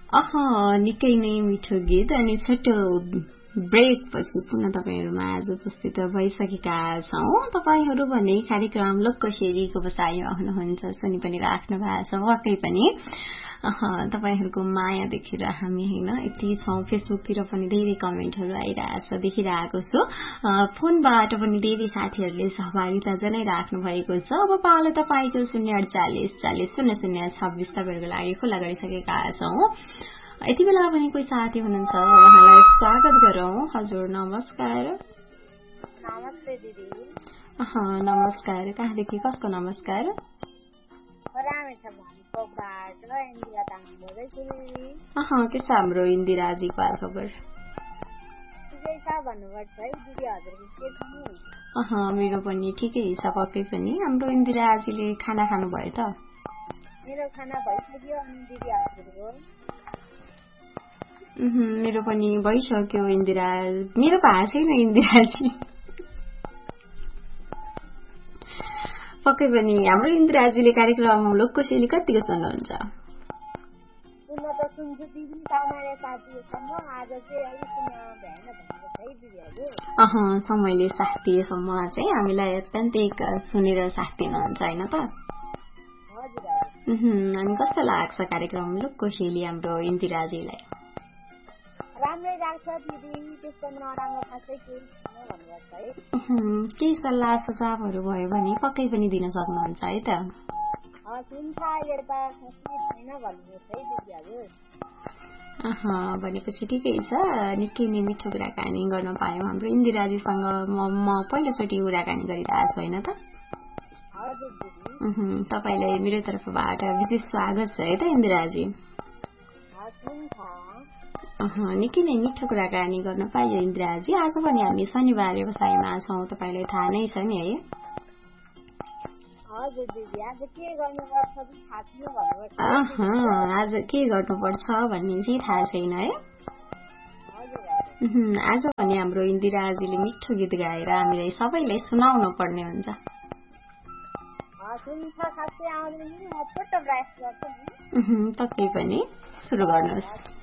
निकै नै मिठो गीत अनि छोटो ब्रेक पछि पुनः तपाईहरुमा आज उपस्थित भइसकेका छौं। तपाईहरु भने कार्यक्रम लोकशैलीको बसाइमा हुनुहुन्छ, सुनि पनि राख्नु भएको छ। पक्कै पनि तपाईहरुको माया देखेर हामी हैन यति छौं। फेसबुकतिर पनि धेरै कमेन्टहरु आइरहेछ, देखिरहेको छु। फोनबाट पनि धेरै साथीहरुले सहभागिता जनाइराख्नु भएको छ। अब पालो तपाईको 048 40 0026 तपाईहरुको लागि खुला गरिसकेका छौं। यति बेला पनि कोही साथी हुनुहुन्छ, उहाँलाई स्वागत गरौं। हजुर नमस्कार। नमस्ते दिदी। नमस्कार। कहाँदेखि कसको नमस्कार? के छ हाम्रो इन्दिराजीको हाल खबर? मेरो पनि ठिकै छ, पक्कै पनि। हाम्रो इन्दिराजीले खाना खानुभयो त? मेरो खाना भइसक्यो अनि दिदी हजुरको? मेरो पनि भइसक्यो इन्दिरा। मेरो भएको छैन इन्दिराजी। पक्कै पनि हाम्रो इन्दिराजीले कार्यक्रम लोकशैली कतिको सुन्नुहुन्छ? समयले साथ दिएसम्म चाहिँ हामीलाई अत्यन्तै सुनेर साथ दिनुहुन्छ हैन त? अनि कस्तो लाग्छ कार्यक्रम लोकशैली हाम्रो इन्दिराजीलाई? राम्रै लाग्छ दिदी, त्यस्तो नराम्रो खासै केही छैन भन्नुहोस् है। केही सल्लाह सुझावहरू भयो भने पक्कै पनि दिन सक्नुहुन्छ है त? हुन्छ, अहिले त खासै छैन भन्नुहोस् है दिदी हजुर। भनेपछि ठिकै छ। निकै नै मिठो कुराकानी गर्न पायौँ हाम्रो इन्दिराजीसँग। म पहिलोचोटि कुराकानी गरिरहेको छु होइन त? हजुर दिदी। तपाईलाई मेरो तर्फबाट विशेष स्वागत छ है त इन्दिराजी। निकै नै मिठो कुराकानी गर्न पाइयो इन्दिराजी। आज पनि हामी शनिबार व्यवसायमा छौँ, तपाईलाई थाहा नै छ नि है? हजुर दिदी। आज के गर्नुपर्छ भन्ने चाहिँ थाहा छैन है? आज भने हाम्रो इन्दिराजीले मिठो गीत गाएर हामीलाई सबैलाई सुनाउनु पर्ने हुन्छ। पक्कै पनि सुरु गर्नुहोस्।